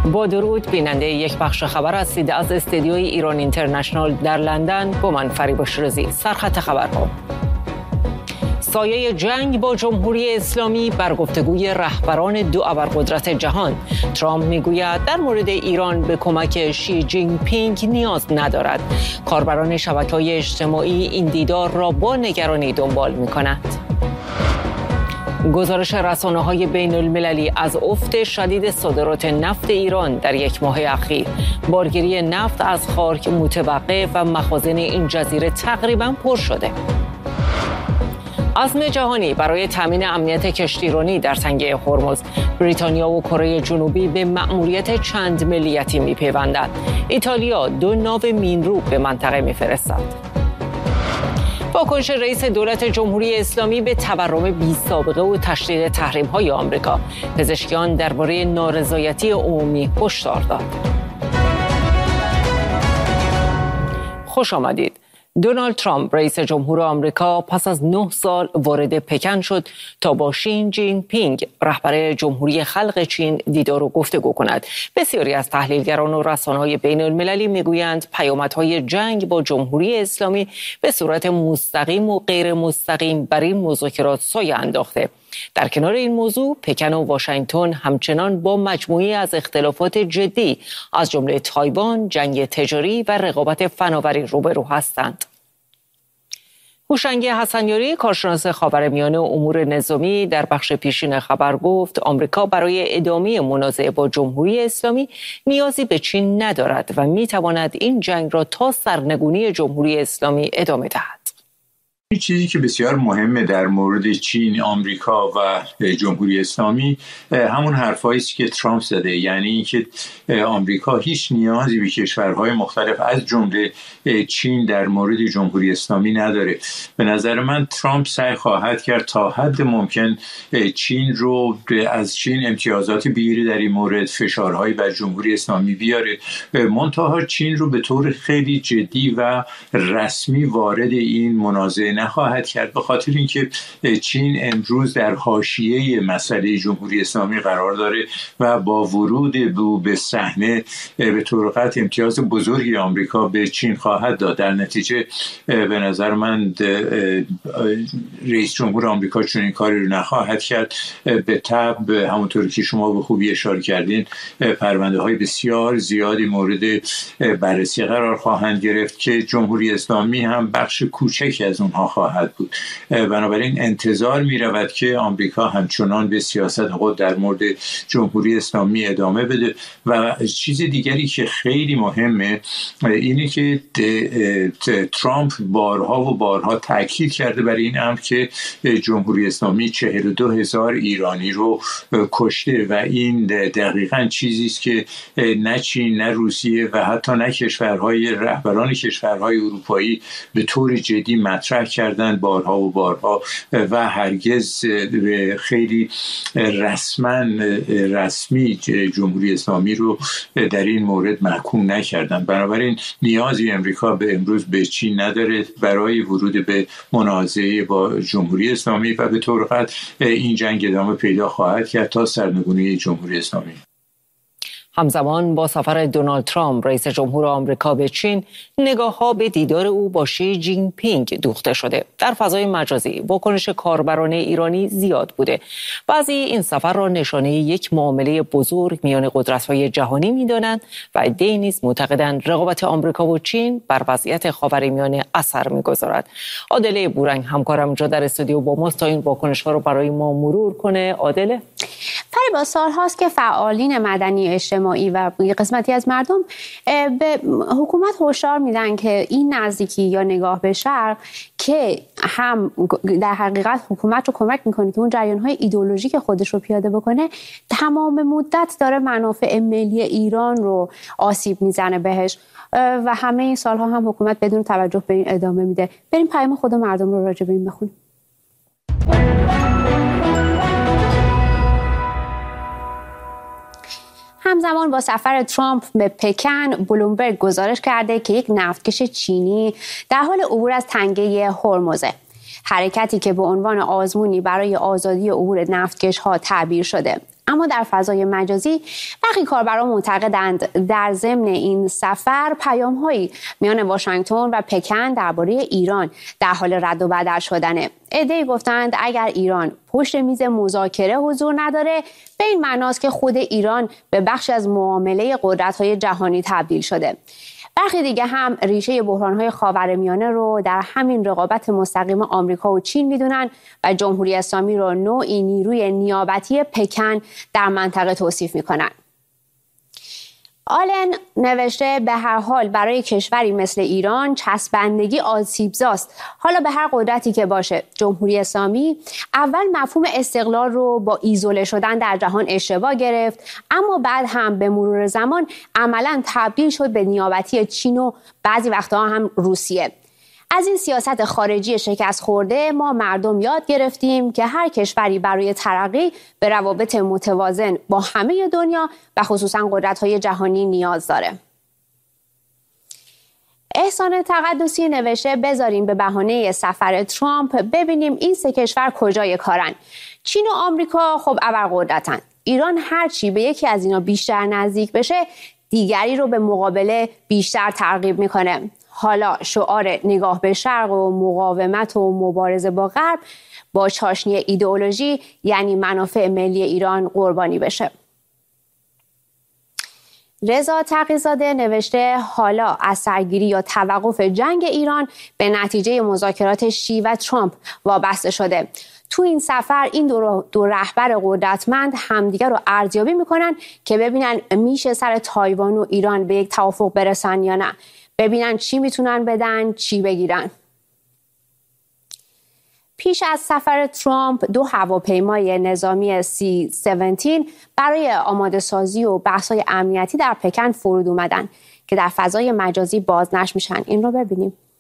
با درود بیننده یک بخش خبر هستید از استودیوی ایران اینترنشنال در لندن. با من فریبا شیرازی. سرخط خبرها: سایه جنگ با جمهوری اسلامی بر گفتگوی رهبران دو ابرقدرت جهان. ترامپ میگوید در مورد ایران به کمک شی جین پینگ نیاز ندارد. کاربران شبکه‌های اجتماعی این دیدار را با نگرانی دنبال می‌کنند. گزارش رسانه‌های بین‌المللی از افت شدید صادرات نفت ایران در یک ماه اخیر. بارگیری نفت از خاک متوقف و مخازن این جزیره تقریباً پر شده. عزم جهانی برای تامین امنیت کشتیرانی در تنگه هرمز. بریتانیا و کره جنوبی به مأموریت چند ملیتی می‌پیوندند. ایتالیا 2 ناو مینرو به منطقه می‌فرستد. واکنش رئیس دولت جمهوری اسلامی به تورم بی‌سابقه و تشدید تحریم‌های آمریکا. پزشکیان درباره نارضایتی عمومی هشدار داد. خوش آمدید. دونالد ترامپ رئیس جمهور آمریکا پس از 9 سال وارد پکن شد تا با شی جین پینگ رهبر جمهوری خلق چین دیدار و گفتگو کند. بسیاری از تحلیلگران و رسانه‌های بین‌المللی میگویند پیامدهای جنگ با جمهوری اسلامی به صورت مستقیم و غیر مستقیم بر این مذاکرات سایه انداخته. در کنار این موضوع، پکن و واشنگتن همچنان با مجموعی از اختلافات جدی از جمله تایوان، جنگ تجاری و رقابت فناوری روبرو هستند. هوشنگ حسنیاری، کارشناس خاورمیانه و امور نظامی، در بخش پیشین خبر گفت آمریکا برای ادامه منازعه با جمهوری اسلامی نیازی به چین ندارد و میتواند این جنگ را تا سرنگونی جمهوری اسلامی ادامه دهد. چیزی که بسیار مهمه در مورد چین، آمریکا و جمهوری اسلامی همون حرفایی است که ترامپ زده، یعنی اینکه آمریکا هیچ نیازی به کشورهای مختلف از جمله چین در مورد جمهوری اسلامی نداره. به نظر من ترامپ سعی خواهد کرد تا حد ممکن چین رو از چین امتیازاتی بگیره، در این مورد فشارهایی بر جمهوری اسلامی بیاره، منتها چین رو به طور خیلی جدی و رسمی وارد این منازعه نخواهد کرد، به خاطر اینکه چین امروز در حاشیه مسئله جمهوری اسلامی قرار داره و با ورود به صحنه به طور قطع امتیاز بزرگی آمریکا به چین خواهد داد. در نتیجه به نظر من رئیس جمهور آمریکا چون این کاری رو نخواهد کرد. به طبع همونطور که شما به خوبی اشاره کردین پرونده های بسیار زیادی مورد بررسی قرار خواهند گرفت که جمهوری اسلامی هم بخش کوچکی از اونها خواهد بود. بنابراین انتظار می رود که آمریکا همچنان به سیاست خود در مورد جمهوری اسلامی ادامه بده. و چیز دیگری که خیلی مهمه اینه که ترامپ بارها و بارها تاکید کرده برای این امر که جمهوری اسلامی 42,000 ایرانی رو کشته و این دقیقاً چیزی است که نه چین، نه روسیه و حتی نه رهبران کشورهای اروپایی به طور جدی مطرح کردن بارها و بارها و هرگز خیلی رسمی جمهوری اسلامی رو در این مورد محکوم نکردن. بنابراین نیازی امریکا به امروز به چین نداره برای ورود به منازعه با جمهوری اسلامی و به طور قطع این جنگ ادامه پیدا خواهد کرد تا سرنگونی جمهوری اسلامی. همزمان با سفر دونالد ترامپ رئیس جمهور آمریکا به چین، نگاه‌ها به دیدار او با شی جین پینگ دوخته شده. در فضای مجازی واکنش کاربران ایرانی زیاد بوده. بعضی این سفر را نشانه یک معامله بزرگ میان قدرت‌های جهانی می‌دانند و عده‌ای نیز معتقدند رقابت آمریکا و چین بر وضعیت خاورمیانه اثر می‌گذارد. عادله بورنگ همکارم اینجا در استودیو با ماست تا این واکنش‌ها رو برای ما مرور کنه. عادله، فریبا، سال‌هاست که فعالین مدنی اجتماعی و قسمتی از مردم به حکومت هشدار میدن که این نزدیکی یا نگاه به شرق که هم در حقیقت حکومت رو کمک میکنه که اون جریان‌های ایدئولوژیک خودش رو پیاده بکنه، تمام مدت داره منافع ملی ایران رو آسیب میزنه بهش و همه این سال‌ها هم حکومت بدون توجه به این ادامه میده. بریم پیام خود مردم رو راجع به این بخونیم. همزمان با سفر ترامپ به پکن، بلومبرگ گزارش کرده که یک نفتکش چینی در حال عبور از تنگه هرمزه. حرکتی که به عنوان آزمونی برای آزادی عبور نفتکش‌ها تعبیر شده. اما در فضای مجازی برخی کاربران معتقدند در ضمن این سفر پیام‌هایی میان واشنگتن و پکن درباره ایران در حال رد و بدل شدنه. عده‌ای گفتند اگر ایران پشت میز مذاکره حضور نداره، به این معناست که خود ایران به بخشی از معامله قدرت‌های جهانی تبدیل شده. برخی دیگه هم ریشه بحران‌های خاورمیانه رو در همین رقابت مستقیم آمریکا و چین میدونن و جمهوری اسلامی رو نوعی نیروی نیابتی پکن در منطقه توصیف میکنن. آلن نوشته به هر حال برای کشوری مثل ایران چسبندگی آسیبزاست. حالا به هر قدرتی که باشه، جمهوری اسلامی اول مفهوم استقلال رو با ایزوله شدن در جهان اشتباه گرفت، اما بعد هم به مرور زمان عملاً تبدیل شد به نیابتی چین و بعضی وقتها هم روسیه. از این سیاست خارجی شکست خورده ما مردم یاد گرفتیم که هر کشوری برای ترقی به روابط متوازن با همه دنیا و خصوصا قدرت‌های جهانی نیاز داره. احسان تقدسی نوشته بذاریم به بهانه سفر ترامپ ببینیم این سه کشور کجای کارن. چین و آمریکا خب ابرقدرتن. ایران هرچی به یکی از اینا بیشتر نزدیک بشه دیگری رو به مقابله بیشتر ترغیب میکنه. حالا شعار نگاه به شرق و مقاومت و مبارزه با غرب با چاشنی ایدئولوژی یعنی منافع ملی ایران قربانی بشه. رضا تقی‌زاده نوشته حالا اثرگیری یا توقف جنگ ایران به نتیجه مذاکرات شی و ترامپ وابسته شده. تو این سفر این دو رهبر قدرتمند همدیگر رو ارزیابی میکنن که ببینن میشه سر تایوان و ایران به یک توافق برسن یا نه. ببینن چی میتونن بدن، چی بگیرن. پیش از سفر ترامپ 2 هواپیمای نظامی C-17 برای آماده سازی و بحث‌های امنیتی در پکن فرود اومدن که در فضای مجازی بازنشر میشن. این رو ببینیم.